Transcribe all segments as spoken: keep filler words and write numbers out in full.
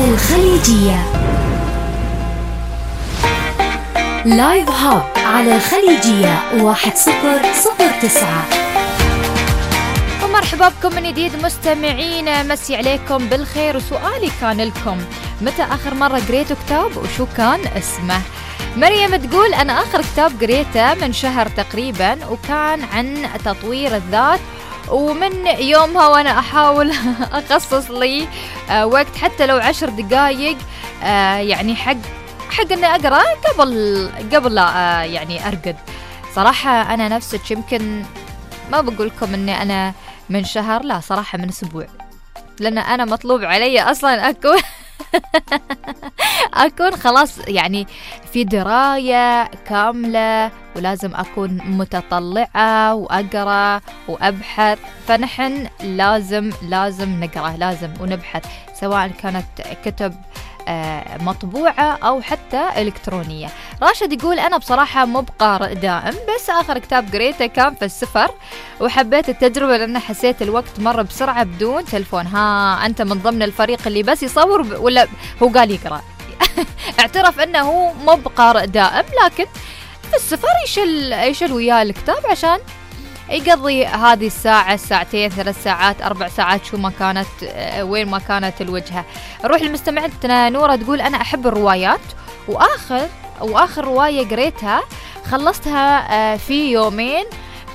على الخليجية. لايف هاب على الخليجية واحد صفر صفر تسعة. ومرحبا بكم من جديد مستمعين، مسي عليكم بالخير. وسؤالي كان لكم، متى آخر مرة قريتوا كتاب وشو كان اسمه؟ مريم تقول أنا آخر كتاب قريته من شهر تقريبا، وكان عن تطوير الذات، ومن يومها وأنا أحاول أخصص لي آه وقت حتى لو عشر دقايق آه يعني حق حق أني أقرأ قبل قبل لا آه يعني أرقد. صراحة أنا نفسك، يمكن ما بقول لكم أني أنا من شهر، لا صراحة من أسبوع، لأن أنا مطلوب علي أصلا أكون أكون خلاص يعني في دراية كاملة، ولازم أكون متطلعة وأقرأ وأبحث. فنحن لازم لازم نقرأ، لازم ونبحث، سواء كانت كتب مطبوعة أو حتى إلكترونية. راشد يقول أنا بصراحة مو بقارئ دائم، بس آخر كتاب قريته كان في السفر، وحبيت التجربة لأن حسيت الوقت مر بسرعة بدون تلفون. ها أنت من ضمن الفريق اللي بس يصور ب... ولا هو قال يقرأ؟ اعترف أنه هو مو بقارئ دائم، لكن في السفر يشل يشل وياه الكتاب عشان يقضي هذه الساعة، ساعتين، ثلاث ساعات، أربع ساعات، شو ما كانت وين ما كانت الوجهة. نروح لمستمعتنا نورة تقول أنا أحب الروايات، وآخر وآخر رواية قريتها خلصتها في يومين.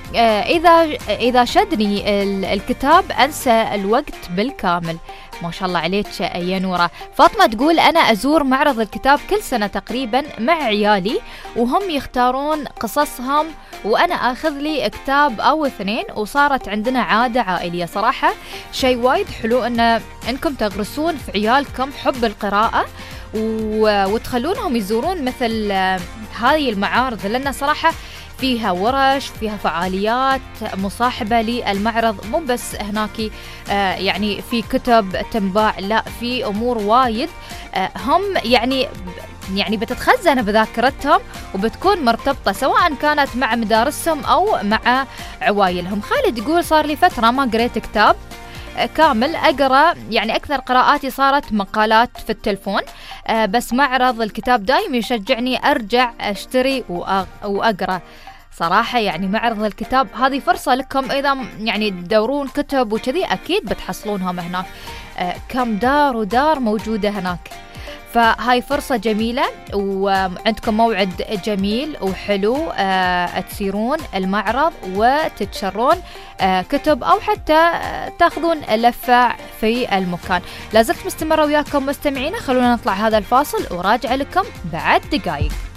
إذا إذا شدني الكتاب أنسى الوقت بالكامل. ما شاء الله عليك يا نورة. فاطمة تقول أنا أزور معرض الكتاب كل سنة تقريبا مع عيالي، وهم يختارون قصصهم وأنا أخذ لي كتاب أو اثنين، وصارت عندنا عادة عائلية. صراحة شيء وايد حلو أن أنكم تغرسون في عيالكم حب القراءة وتخلونهم يزورون مثل هذه المعارض، لأن صراحة فيها ورش، فيها فعاليات مصاحبة للمعرض، مو بس هناك آه يعني في كتب تنباع، لا في أمور وايد آه هم يعني يعني بتتخزن بذاكرتهم وبتكون مرتبطة، سواء كانت مع مدارسهم أو مع عوائلهم. خالد يقول صار لي فترة ما قريت كتاب كامل أقرأ، يعني أكثر قراءاتي صارت مقالات في التلفون، آه بس معرض الكتاب دايم يشجعني أرجع أشتري وأقرأ. صراحة يعني معرض الكتاب هذه فرصة لكم، إذا يعني تدورون كتب وكذي أكيد بتحصلونهم هناك، آه كم دار ودار موجودة هناك، فهاي فرصة جميلة، وعندكم موعد جميل وحلو آه تسيرون المعرض وتتشرون آه كتب، أو حتى تاخذون لفة في المكان. لازلت مستمرة وياكم مستمعين، خلونا نطلع هذا الفاصل وراجع لكم بعد دقايق.